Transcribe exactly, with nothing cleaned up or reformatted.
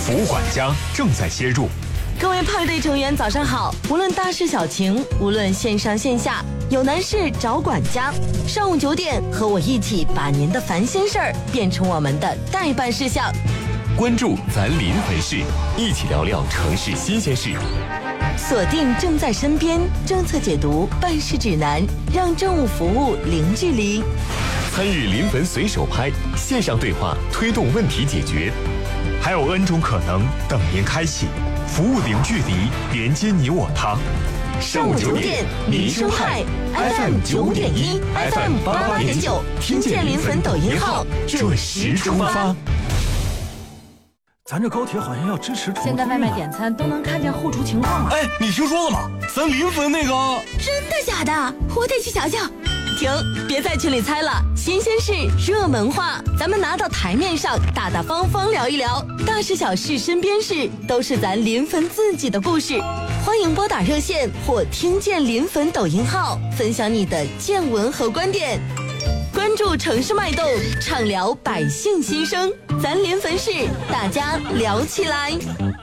服务管家正在切入。 各位派对成员早上好，无论大事小情，无论线上线下，有难事找管家。上午九点，和我一起把您的烦心事儿变成我们的待办事项。 关注咱临汾市，一起聊聊城市新鲜事。 锁定正在身边政策解读办事指南，让政务服务零距离。 参与临汾随手拍线上对话，推动问题解决。 还有 N 种可能等您开启，服务零距离，连接你我他。 上午九点，民生派 F M 九点一 ，F M 八八点九，听见临汾抖音号，准时出发。 咱这高铁好像要支持重推。 现在外卖点餐都能看见后厨情况了。 哎，你听说了吗？咱临汾那个…… 真的假的？我得去瞧瞧。停，别在群里猜了，新鲜事、热门话，咱们拿到台面上，大大方方聊一聊，大事小事、身边事，都是咱临汾自己的故事。欢迎拨打热线或听见临汾抖音号，分享你的见闻和观点。关注城市脉动，畅聊百姓心声，咱临汾市，大家聊起来。